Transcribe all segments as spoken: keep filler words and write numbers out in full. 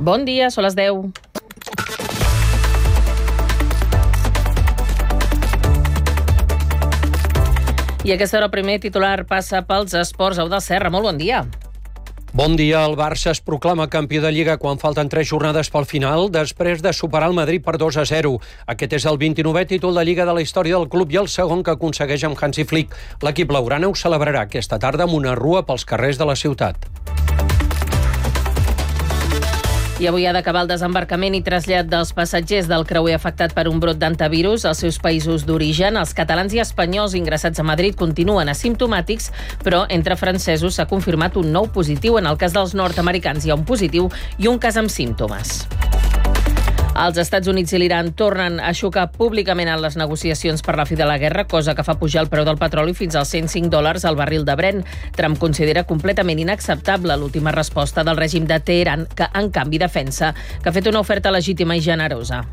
Bon dia, són les deu. I a aquesta hora el primer titular passa pels esports. Eudald Serra, molt bon dia. Bon dia. El Barça es proclama campió de Lliga quan falten tres jornades pel final, després de superar el Madrid per dos a zero. Aquest és el vint-i-novè títol de Lliga de la història del club i el segon que aconsegueix amb Hansi Flick. L'equip blaugrana ho celebrarà aquesta tarda amb una rua pels carrers de la ciutat. I avui ha d'acabar el desembarcament i trasllat dels passatgers del creuer afectat per un brot d'antivirus als seus països d'origen. Els catalans i espanyols ingressats a Madrid continuen asimptomàtics, però entre francesos s'ha confirmat un nou positiu. En el cas dels nord-americans hi ha un positiu i un cas amb símptomes. Els Estats Units i l'Iran tornen a xocar públicament en les negociacions per la fi de la guerra, cosa que fa pujar el preu del petroli fins als cent cinc dòlars al barril de Brent. Trump considera completament inacceptable l'última resposta del règim de Teheran, que en canvi defensa que ha fet una oferta legítima i generosa.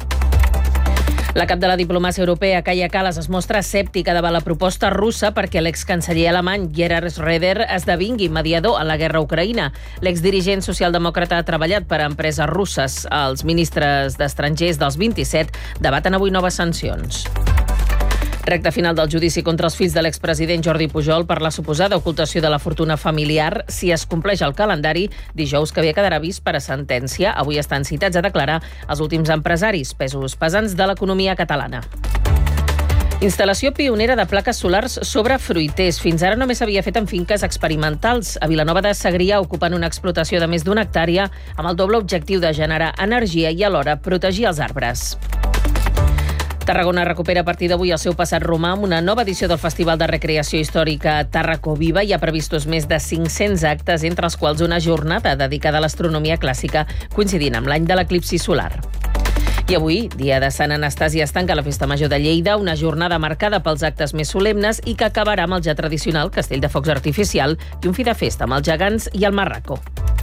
La cap de la diplomàcia europea, Kaja Kallas, es mostra escèptica davant la proposta russa perquè l'excanceller alemany Gerhard Schröder esdevingui mediador en la guerra a Ucraïna. L'exdirigent socialdemòcrata ha treballat per a empreses russes. Els ministres d'estrangers dels vint-i-set debaten avui noves sancions. Recte final del judici contra els fills de l'expresident Jordi Pujol per la suposada ocultació de la fortuna familiar. Si es compleix el calendari, dijous que havia quedarà vist per a sentència. Avui estan citats a declarar els últims empresaris, pesos pesants de l'economia catalana. Instal·lació pionera de plaques solars sobre fruiters. Fins ara només s'havia fet en finques experimentals. A Vilanova de Segrià ocupen una explotació de més d'una hectàrea amb el doble objectiu de generar energia i alhora protegir els arbres. Tarragona recupera a partir d'avui el seu passat romà amb una nova edició del Festival de Recreació Històrica Tàrraco Viva. Hi ha previstos més de cinc-cents actes, entre els quals una jornada dedicada a l'astronomia clàssica, coincidint amb l'any de l'eclipsi solar. I avui, dia de Sant Anastasi, es tanca la Festa Major de Lleida, una jornada marcada pels actes més solemnes i que acabarà amb el ja tradicional castell de focs artificial i un fi de festa amb els gegants i el marraco.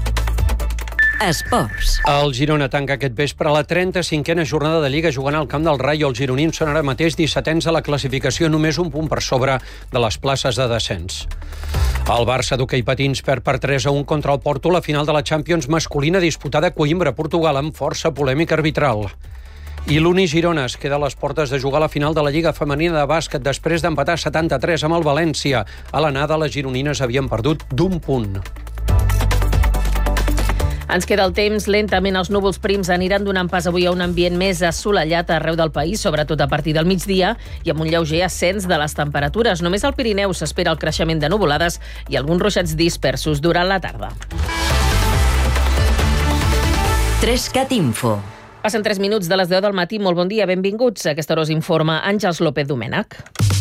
Esports. El Girona tanca aquest vespre la trenta-cinquena jornada de Lliga jugant al camp del Rayo. Els gironins són ara mateix dissetens a la classificació, només un punt per sobre de les places de descens. El Barça d'hoquei patins perd per tres a un contra el Porto la final de la Champions masculina disputada a Coïmbra, Portugal, amb força polèmica arbitral. I l'Uni Girona es queda a les portes de jugar a la final de la Lliga Femenina de Bàsquet després d'empatar setanta-tres amb el València. A l'anada, les gironines havien perdut d'un punt. Ens queda el temps. Lentament els núvols prims aniran donant pas avui a un ambient més assolellat arreu del país, sobretot a partir del migdia, i amb un lleuger ascens de les temperatures. Només al Pirineu s'espera el creixement de nuvolades i alguns ruixats dispersos durant la tarda. Trescat Info. Passen tres minuts de les deu del matí. Molt bon dia, benvinguts. A aquesta hora us informa Àngels López Domènech.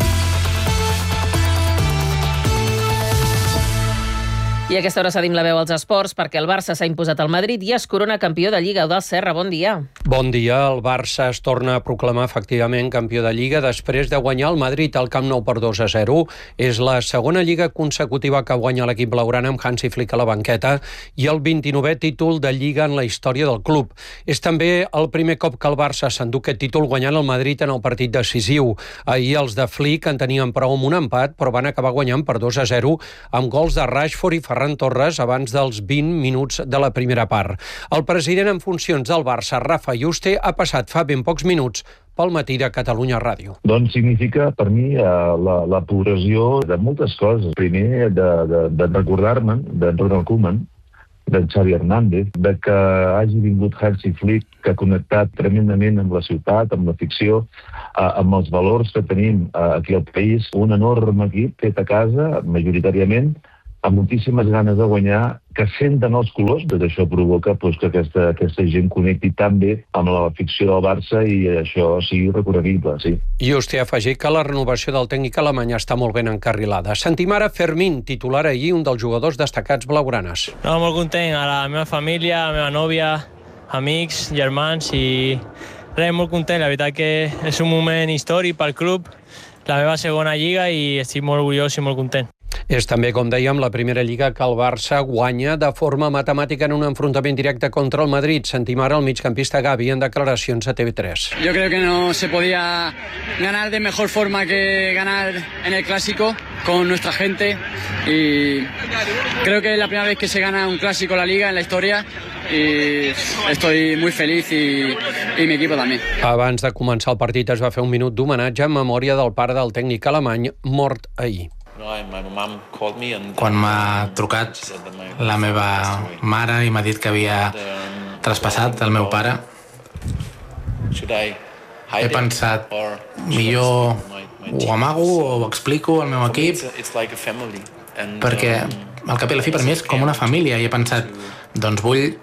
I a aquesta hora cedim la veu als esports perquè el Barça s'ha imposat al Madrid i es corona campió de Lliga. Eudald Serra, bon dia. Bon dia. El Barça es torna a proclamar efectivament campió de Lliga després de guanyar el Madrid al Camp Nou per dos a zero. És la segona Lliga consecutiva que guanya l'equip blaugrana amb Hansi Flick a la banqueta i el vint-i-novè títol de Lliga en la història del club. És també el primer cop que el Barça s'endú aquest títol guanyant el Madrid en el partit decisiu. Ahir els de Flick en tenien prou amb un empat, però van acabar guanyant per dos a zero amb gols de Rashford i Ferran Torres abans dels vint minuts de la primera part. El president en funcions del Barça, Rafa Yuste, ha passat fa ben pocs minuts pel matí de Catalunya Ràdio. Doncs significa per mi eh, la, la progressió de moltes coses. Primer, de, de, de recordar-me de Ronald Koeman, de Xavi Hernández, de que hagi vingut Hansi Flick, que ha connectat tremendament amb la ciutat, amb la ficció, eh, amb els valors que tenim eh, aquí al país. Un enorme equip fet a casa, majoritàriament, amb moltíssimes ganes de guanyar, que senten els colors. Tot això provoca doncs, que aquesta, aquesta gent connecti tan bé amb la ficció del Barça i això sigui recorreguible, sí. I us t'he afegit que la renovació del tècnic alemany està molt ben encarrilada. Sentim ara Fermín, titular ahir, un dels jugadors destacats blaugranes. No, molt content, a la meva família, a la meva nòvia, amics, germans i res, molt content. La veritat que és un moment històric pel club, la meva segona lliga i estic molt orgullós i molt content. És també, com dèiem, la primera lliga que el Barça guanya de forma matemàtica en un enfrontament directe contra el Madrid. Sentim ara el migcampista Gavi en declaracions a T V tres. Yo creo que no se podía ganar de mejor forma que ganar en el Clásico con nuestra gente y creo que es la primera vez que se gana un Clásico en la Liga en la historia i estoy muy feliz i, i mi equipo també. Abans de començar el partit es va fer un minut d'homenatge en memòria del pare del tècnic alemany mort ahir. Quan m'ha trucat la meva mare i m'ha dit que havia traspassat el meu pare, he pensat, millor ho amago o ho explico al meu equip, perquè al cap i a la fi per mi és com una família, i he pensat, doncs vull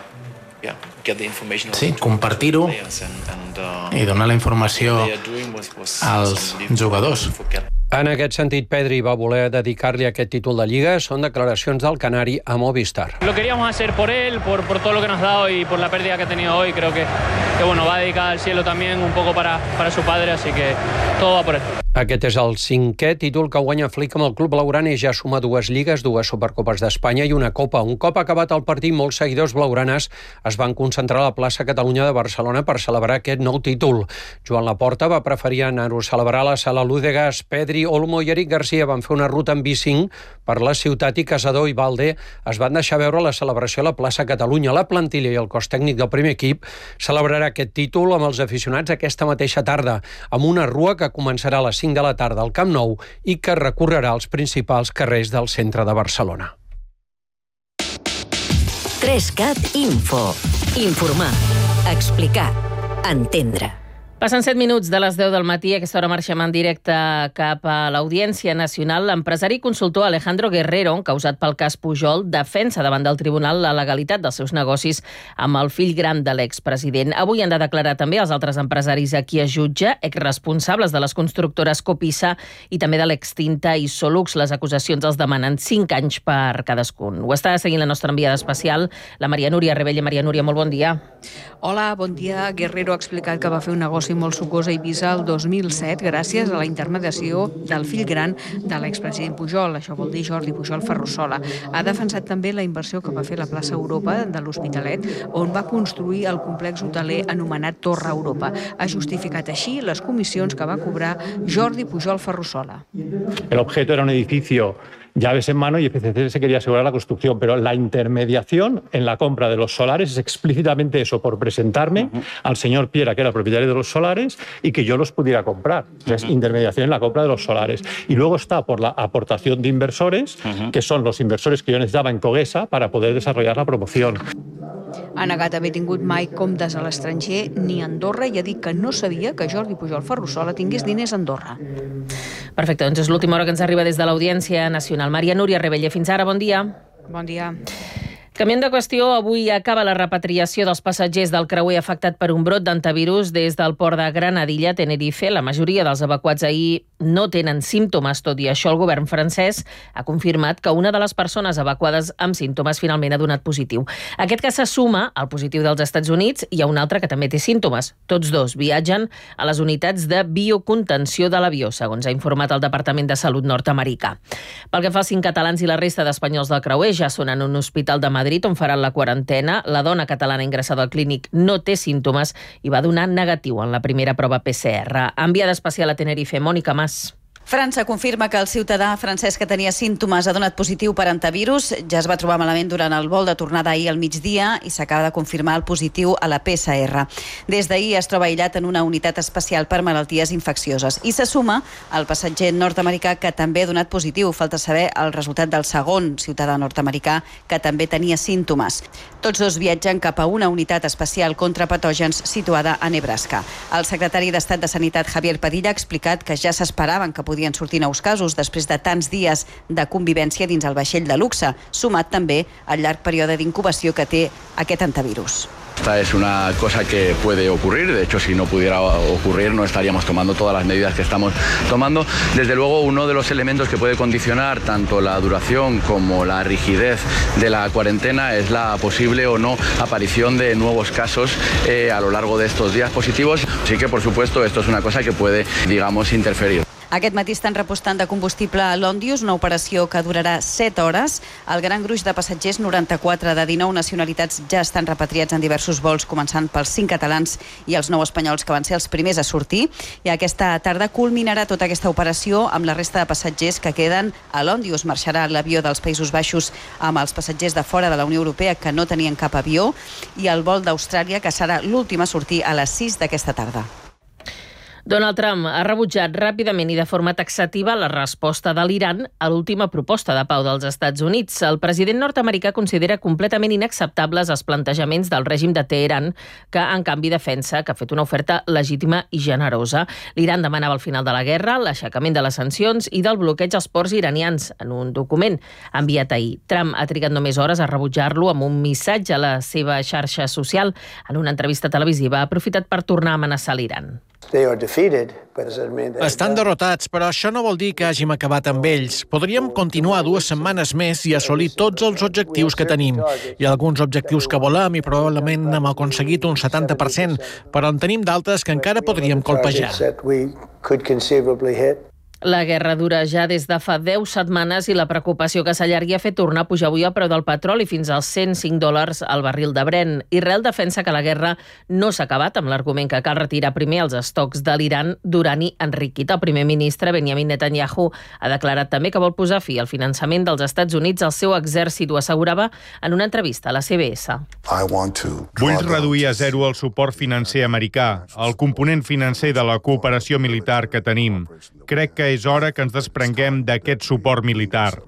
sí, compartir-ho i donar la informació als jugadors. En aquest sentit, Pedri va voler dedicar-li aquest títol de Lliga. Són declaracions del canari a Movistar. Lo queríamos hacer por él, por, por todo lo que nos ha dado y por la pérdida que ha tenido hoy. Creo que, que bueno, va a dedicar al cielo también un poco para, para su padre, así que todo va por él. Aquest és el cinquè títol que guanya Flick amb el club blaugrana i ja suma dues lligues, dues Supercopes d'Espanya i una Copa. Un cop acabat el partit, molts seguidors blaugranes es van concentrar a la plaça Catalunya de Barcelona per celebrar aquest nou títol. Joan Laporta va preferir anar-ho a celebrar a la sala Lúdegas. Pedri, Olmo i Eric Garcia van fer una ruta en bici per la ciutat i Casador i Valde es van deixar veure la celebració a la plaça Catalunya. La plantilla i el cos tècnic del primer equip celebrarà aquest títol amb els aficionats aquesta mateixa tarda, amb una rua que començarà a les cinc de la tarda al Camp Nou i que recorrerà els principals carrers del centre de Barcelona. tres cat Info. Informar, explicar, entendre. Passen set minuts de les deu del matí. A aquesta hora marxem en directe cap a l'Audiència Nacional. L'empresari i consultor Alejandro Guerrero, causat pel cas Pujol, defensa davant del tribunal la legalitat dels seus negocis amb el fill gran de l'expresident. Avui han de declarar també els altres empresaris a qui es jutja, exresponsables de les constructores Copisa i també de l'extinta Isolux. Les acusacions els demanen cinc anys per cadascun. Ho està seguint la nostra enviada especial, la Maria Núria Rebella. Maria Núria, molt bon dia. Hola, bon dia. Guerrero ha explicat que va fer un negoci molt sucós a Eivissa el dos mil set gràcies a la intermediació del fill gran de l'expresident Pujol, això vol dir Jordi Pujol Ferrusola. Ha defensat també la inversió que va fer la plaça Europa de l'Hospitalet, on va construir el complex hoteler anomenat Torre Europa. Ha justificat així les comissions que va cobrar Jordi Pujol Ferrusola. El objeto era un edificio llaves en mano y F C C se quería asegurar la construcción, pero la intermediación en la compra de los solares es explícitamente eso, por presentarme uh-huh. al señor Piera, que era el propietario de los solares, y que yo los pudiera comprar. Uh-huh. Es intermediación en la compra de los solares. Y luego está por la aportación de inversores, uh-huh. que son los inversores que yo necesitaba en Cogesa para poder desarrollar la promoción. Ha negat haver tingut mai comptes a l'estranger ni a Andorra i ha dit que no sabia que Jordi Pujol Ferrusola tingués diners a Andorra. Perfecte, doncs és l'última hora que ens arriba des de l'Audiència Nacional. Maria Núria Rebella, fins ara, bon dia. Bon dia. Canviant de qüestió, avui acaba la repatriació dels passatgers del creuer afectat per un brot d'antivirus des del port de Granadilla, Tenerife. La majoria dels evacuats ahir no tenen símptomes. Tot i això, el govern francès ha confirmat que una de les persones evacuades amb símptomes finalment ha donat positiu. Aquest cas se suma al positiu dels Estats Units i a un altre que també té símptomes. Tots dos viatgen a les unitats de biocontenció de l'avió, segons ha informat el Departament de Salut nord-americà. Pel que fa als cinc catalans i la resta d'espanyols del creuer, ja són en un hospital de Madrid on faran la quarantena. La dona catalana ingressada al clínic no té símptomes i va donar negatiu en la primera prova P C R. Enviada especial a Tenerife, Mònica Mas. França confirma que el ciutadà francès que tenia símptomes ha donat positiu per antivirus. Ja es va trobar malament durant el vol de tornada ahir al migdia i s'acaba de confirmar el positiu a la P C R. Des d'ahir es troba aïllat en una unitat especial per malalties infeccioses. I se suma el passatger nord-americà que també ha donat positiu. Falta saber el resultat del segon ciutadà nord-americà que també tenia símptomes. Tots dos viatgen cap a una unitat especial contra patògens situada a Nebraska. El secretari d'Estat de Sanitat, Javier Padilla, ha explicat que ja s'esperaven que podien sortir nous casos després de tants dies de convivència dins el vaixell de luxe, sumat també al llarg període d'incubació que té aquest antivirus. Esta es una cosa que puede ocurrir, de hecho si no pudiera ocurrir no estaríamos tomando todas las medidas que estamos tomando. Desde luego uno de los elementos que puede condicionar tanto la duración como la rigidez de la cuarentena es la posible o no aparición de nuevos casos eh, a lo largo de estos días positivos. Así que por supuesto esto es una cosa que puede, digamos, interferir. Aquest matí estan repostant de combustible a Londius, una operació que durarà set hores. El gran gruix de passatgers, noranta-quatre de dinou nacionalitats, ja estan repatriats en diversos vols, començant pels cinc catalans i els nou espanyols, que van ser els primers a sortir. I aquesta tarda culminarà tota aquesta operació amb la resta de passatgers que queden a Londius. Marxarà l'avió dels Països Baixos amb els passatgers de fora de la Unió Europea que no tenien cap avió, i el vol d'Austràlia, que serà l'últim a sortir a les sis d'aquesta tarda. Donald Trump ha rebutjat ràpidament i de forma taxativa la resposta de l'Iran a l'última proposta de pau dels Estats Units. El president nord-americà considera completament inacceptables els plantejaments del règim de Teheran, que en canvi defensa que ha fet una oferta legítima i generosa. L'Iran demanava al final de la guerra l'aixecament de les sancions i del bloqueig als ports iranians en un document enviat ahir. Trump ha trigat només hores a rebutjar-lo amb un missatge a la seva xarxa social. En una entrevista televisiva ha aprofitat per tornar a amenaçar l'Iran. Estan derrotats, però això no vol dir que hàgim acabat amb ells. Podríem continuar dues setmanes més i assolir tots els objectius que tenim. Hi ha alguns objectius que volem i probablement hem aconseguit un setanta per cent, però en tenim d'altres que encara podríem colpejar. La guerra dura ja des de fa deu setmanes i la preocupació que s'allargui ha fet tornar a pujar avui el preu del petroli fins als cent cinc dòlars al barril de Brent. Israel defensa que la guerra no s'ha acabat, amb l'argument que cal retirar primer els estocs de l'Iran d'urani enriquit. El primer ministre Benjamin Netanyahu ha declarat també que vol posar fi al finançament dels Estats Units al seu exèrcit. Ho assegurava en una entrevista a la C B S. Vull reduir a zero el suport financer americà, el component financer de la cooperació militar que tenim. Crec que és hora que ens desprenguem d'aquest suport militar.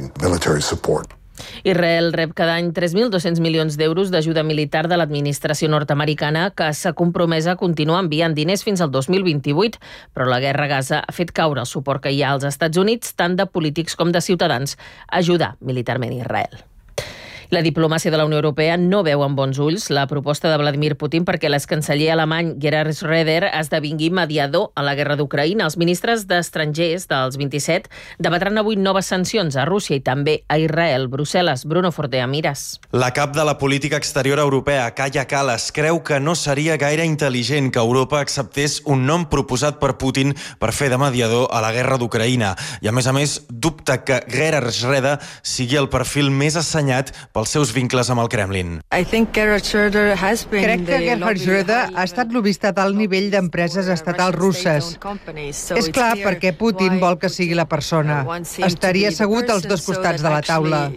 Israel rep cada any tres mil dos-cents milions d'euros d'ajuda militar de l'administració nord-americana, que s'ha compromès a continuar enviant diners fins al dos mil vint-i-vuit, però la guerra a Gaza ha fet caure el suport que hi ha als Estats Units, tant de polítics com de ciutadans, a ajudar militarment Israel. La diplomàcia de la Unió Europea no veu amb bons ulls la proposta de Vladimir Putin perquè l'excanceller alemany Gerhard Schröder esdevingui mediador a la guerra d'Ucraïna. Els ministres d'estrangers dels vint-i-set debatran avui noves sancions a Rússia i també a Israel. Brussel·les, Bruno Fortea, Mires. La cap de la política exterior europea, Kaja Kallas, creu que no seria gaire intel·ligent que Europa acceptés un nom proposat per Putin per fer de mediador a la guerra d'Ucraïna. I a més a més, dubta que Gerhard Schröder sigui el perfil més assenyat pels seus vincles amb el Kremlin. Crec que Gerhard Schröder ha estat lobista d'alt nivell d'empreses estatals russes. És clar perquè Putin vol que sigui la persona. Estaria assegut als dos costats de la taula.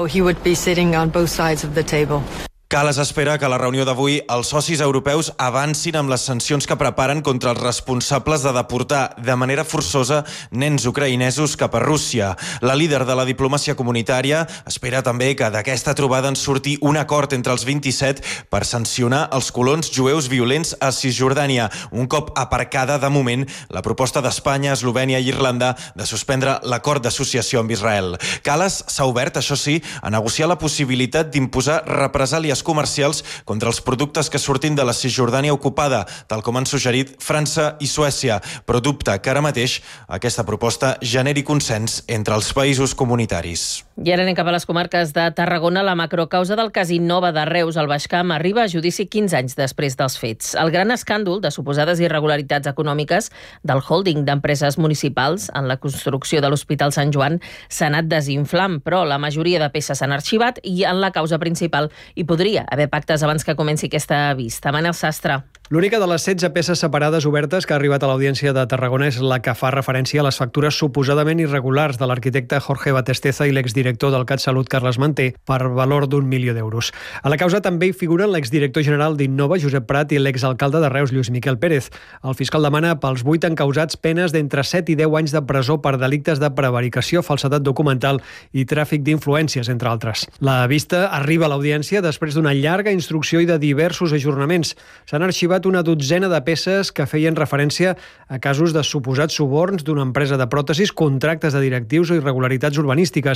Kallas espera que a la reunió d'avui els socis europeus avancin amb les sancions que preparen contra els responsables de deportar de manera forçosa nens ucraïnesos cap a Rússia. La líder de la diplomàcia comunitària espera també que d'aquesta trobada en surti un acord entre els vint-i-set per sancionar els colons jueus violents a Cisjordània, un cop aparcada de moment la proposta d'Espanya, Eslovènia i Irlanda de suspendre l'acord d'associació amb Israel. Kallas s'ha obert, això sí, a negociar la possibilitat d'imposar represàlies comercials contra els productes que surtin de la Cisjordània ocupada, tal com han suggerit França i Suècia, però dubta que ara mateix aquesta proposta generi consens entre els països comunitaris. I ara anem cap a les comarques de Tarragona. La macrocausa del cas Innova de Reus al Baix Camp arriba a judici quinze anys després dels fets. El gran escàndol de suposades irregularitats econòmiques del holding d'empreses municipals en la construcció de l'Hospital Sant Joan s'ha anat desinflant, però la majoria de peces s'han arxivat i en la causa principal hi podria haver pactes abans que comenci aquesta vista. Manel Sastre. L'única de les setze peces separades obertes que ha arribat a l'Audiència de Tarragona és la que fa referència a les factures suposadament irregulars de l'arquitecte Jorge Batesteza i l'exdirector del CatSalut Carles Manté per valor d'un milió d'euros. A la causa també hi figuren l'exdirector general d'Innova, Josep Prat, i l'exalcalde de Reus, Lluís Miquel Pérez. El fiscal demana pels vuit encausats penes d'entre set i deu anys de presó per delictes de prevaricació, falsedat documental i tràfic d'influències, entre altres. La vista arriba a l'Audiència després d'una llarga instrucció i de diversos ajornaments. S'han arxivat una dotzena de peces que feien referència a casos de suposats suborns d'una empresa de pròtesis, contractes de directius o irregularitats urbanístiques.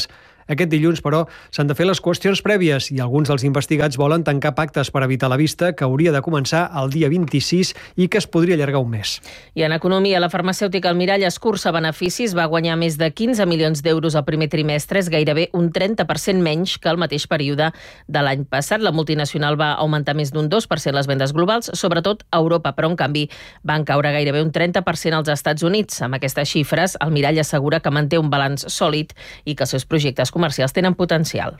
Aquest dilluns, però, s'han de fer les qüestions prèvies i alguns dels investigats volen tancar pactes per evitar la vista, que hauria de començar el dia vint-i-sis i que es podria allargar un mes. I en economia, la farmacèutica Almirall escurça beneficis, va guanyar més de quinze milions d'euros al primer trimestre, és gairebé un trenta per cent menys que el mateix període de l'any passat. La multinacional va augmentar més d'un dos per cent les vendes globals, sobretot a Europa, però en canvi van caure gairebé un trenta per cent als Estats Units. Amb aquestes xifres, Almirall assegura que manté un balanç sòlid i que els seus projectes comercials tenen potencial.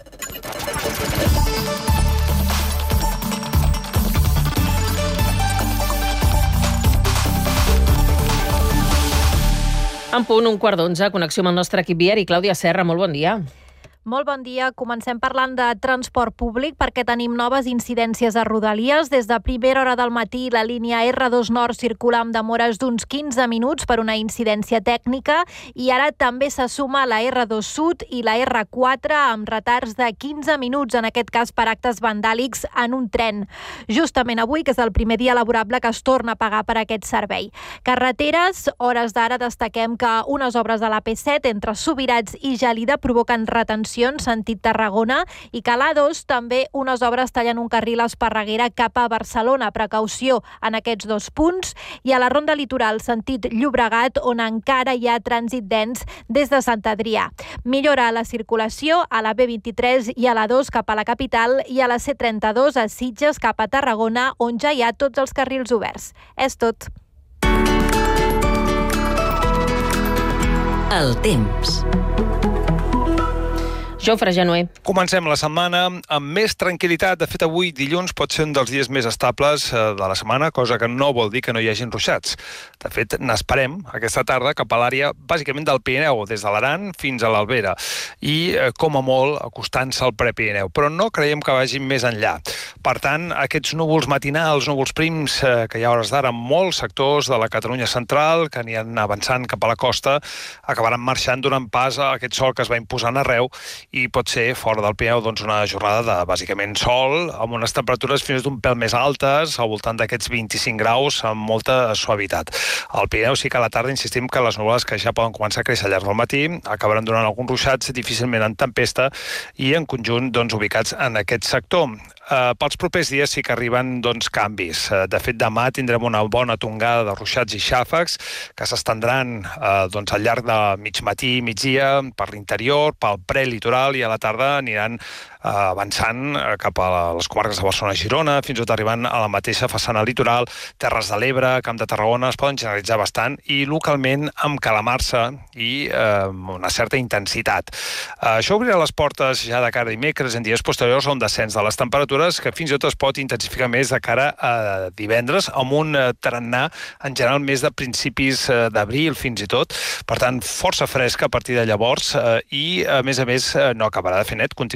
En punt, un quart d'onze, connexió amb el nostre equip viari. Clàudia Serra, molt bon dia. Molt bon dia. Comencem parlant de transport públic perquè tenim noves incidències a Rodalies. Des de primera hora del matí, la línia erre dos Nord circula amb demores d'uns quinze minuts per una incidència tècnica i ara també se suma la erre dos Sud i la erre quatre amb retards de quinze minuts, en aquest cas per actes vandàlics en un tren. Justament avui, que és el primer dia laborable que es torna a pagar per aquest servei. Carreteres, hores d'ara destaquem que unes obres de la P set entre Subirats i Gelida provoquen retenció sentit Tarragona i que a l'A dos també unes obres tallen un carril a Esparreguera cap a Barcelona. Precaució en aquests dos punts i a la ronda litoral sentit Llobregat, on encara hi ha trànsit dens des de Sant Adrià. Millora la circulació a la B vint-i-tres i a l'A dos cap a la capital i a la C trenta-dos a Sitges cap a Tarragona, on ja hi ha tots els carrils oberts. És tot. El temps. Jofre Genuer. Comencem la setmana amb més tranquil·litat. De fet, avui, dilluns, pot ser un dels dies més estables de la setmana, cosa que no vol dir que no hi hagin ruixats. De fet, n'esperem aquesta tarda cap a l'àrea bàsicament del Pirineu, des de l'Aran fins a l'Albera, i, com a molt, acostant-se al Prepirineu. Però no creiem que vagin més enllà. Per tant, aquests núvols matinals, núvols prims, que hi ha hores d'ara en molts sectors de la Catalunya central, que aniran avançant cap a la costa, acabaran marxant donant pas a aquest sol que es va imposant arreu i pot ser, fora del Pirineu, doncs una jornada de, bàsicament, sol, amb unes temperatures fins d'un pèl més altes, al voltant d'aquests vint-i-cinc graus, amb molta suavitat. Al Pirineu sí que a la tarda insistim que les nuvoles que ja poden començar a créixer al llarg del matí acabaran donant alguns ruixats, difícilment en tempesta, i en conjunt doncs, ubicats en aquest sector. Uh, pels propers dies sí que arriben doncs, canvis. Uh, de fet, demà tindrem una bona tongada de ruixats i xàfecs que s'estendran uh, doncs, al llarg de mig matí, migdia, per l'interior, pel prelitoral, i a la tarda aniran uh, avançant uh, cap a les comarques de Barcelona i Girona, fins i tot arribant a la mateixa façana litoral, Terres de l'Ebre, Camp de Tarragona, es poden generalitzar bastant i localment amb calamarsa i uh, una certa intensitat. Uh, això obrirà les portes ja de cara a dimecres en dies posteriors a un descens de les temperatures que fins i tot es pot intensificar més de cara a divendres, amb un tarannà en general més de principis d'abril fins i tot. Per tant, força fresca a partir de llavors i, a més a més, no acabarà de fer net,